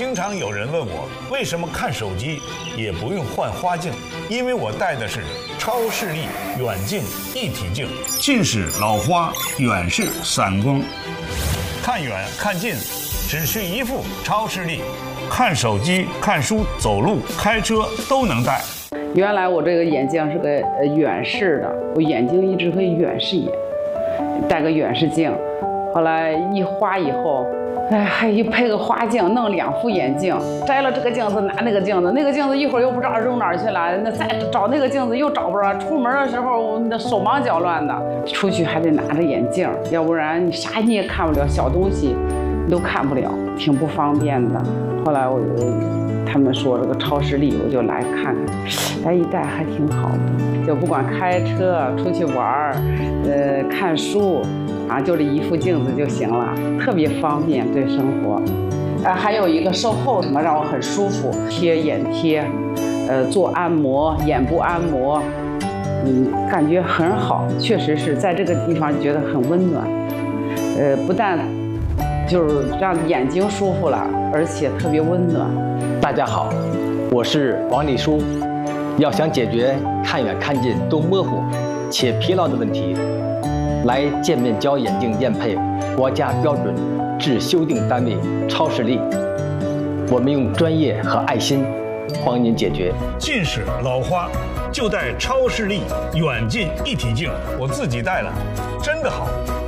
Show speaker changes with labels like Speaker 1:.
Speaker 1: 经常有人问我，为什么看手机也不用换花镜？因为我戴的是超视力远近一体镜，近视、老花，远视、散光，看远看近只需一副超视力，看手机、看书、走路、开车都能戴。
Speaker 2: 原来我这个眼镜是个远视的，我眼睛一直会远视眼，戴个远视镜。后来一花以后，还一配个花镜，弄2副眼镜，摘了这个镜子拿那个镜子，那个镜子一会儿又不知道扔哪儿去了，那再找那个镜子又找不着，出门的时候那手忙脚乱的，出去还得拿着眼镜，要不然你啥你也看不了，小东西你都看不了，挺不方便的。后来他们说这个超视力，我就来看看，一戴还挺好的，就不管开车出去玩看书就这一副镜子就行了，特别方便对生活。还有一个售后什么让我很舒服，贴眼贴，做按摩，眼部按摩，感觉很好，确实是在这个地方觉得很温暖。不但就是让眼睛舒服了，而且特别温暖。
Speaker 3: 大家好，我是王立书。要想解决看远看近都模糊且疲劳的问题，来见面交眼镜验配国家标准制修订单位超视力，我们用专业和爱心帮您解决
Speaker 1: 近视、老花，就戴超视力远近一体镜，我自己戴了，真的好。